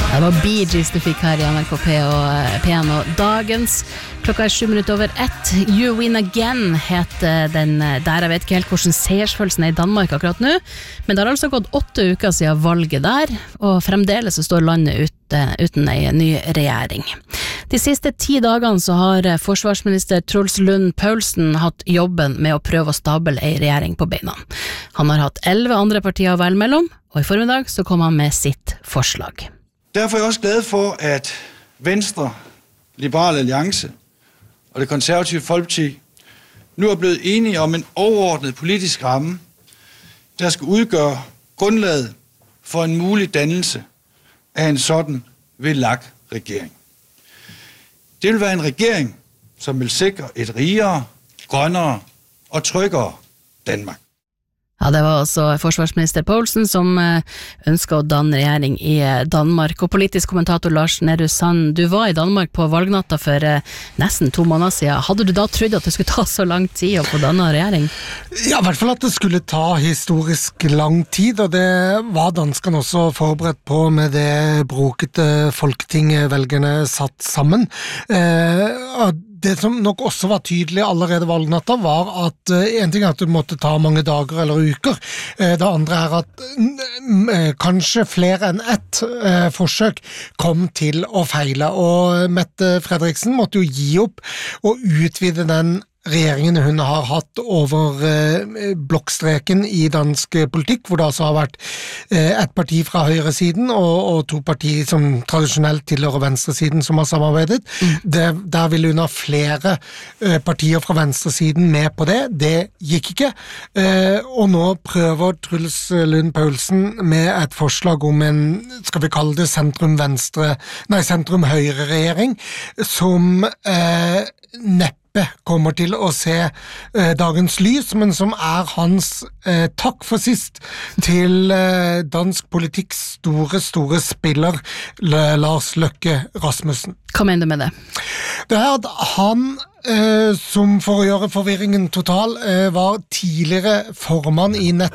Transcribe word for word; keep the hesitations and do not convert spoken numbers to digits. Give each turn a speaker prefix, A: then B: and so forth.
A: Det var Bee Gees du fikk her i N R K P og P N og dagens. Klokka er sju minutter over ett. You Win Again heter den der. Jeg vet ikke helt hvordan seiersfølelsen er i Danmark akkurat nå, men det har altså gått åtte uker siden valget der, og fremdeles så står landet ute, uten en ny regjering. De siste ti dagene så har forsvarsminister Truls Lund Poulsen hatt jobben med å prøve å stable en regjering på beina. Han har hatt elleve andre partier å velge mellom, og i formiddag så kom han med sitt forslag.
B: Derfor er jeg også glad for, at Venstre, Liberal Alliance og det konservative Folkeparti nu er blevet enige om en overordnet politisk ramme, der skal udgøre grundlaget for en mulig dannelse af en sådan V L A K-regering. Det vil være en regering, som vil sikre et rigere, grønnere og tryggere Danmark.
A: Ja, det var altså forsvarsminister Poulsen som ønsket å danne regjering i Danmark. Og politisk kommentator Lars Nehru Sand, du var i Danmark på valgnatta for nesten to måneder siden. Hadde du da trodd at det skulle ta så lang tid å få danne regjering?
C: Ja, i hvert fall at det skulle ta historisk lang tid, og det var danskene også forberedt på med det brokete folketinget velgerne satt sammen. Eh, Det som nok også var tydelig allerede valgnatta var at uh, en ting er at det måtte ta mange dager eller uker. Uh, det andre er at uh, kanskje flere enn ett uh, forsøk kom til å feile, og Mette Frederiksen måtte jo gi opp og utvide den regjeringen hun har hatt over eh, blokkstreken i dansk politikk, hvor det altså har vært eh, et parti fra høyresiden og, og to partier som tradisjonelt tilhører venstresiden som har samarbeidet. Mm. Det, der ville hun ha flere eh, partier fra venstresiden med på det. Det gikk ikke. Eh, og nå prøver Truls Lund Poulsen med et forslag om en, skal vi kalle det sentrum-venstre, nei, sentrum-høyre-regjering, som eh, neppe kommer til å se eh, dagens lys, men som er hans eh, takk for sist til eh, dansk politikks store, store spiller L- Lars Løkke Rasmussen.
A: Hva mener du med det?
C: Det er at han, eh, som for å gjøre forvirringen total, eh, var tidligere formann i nett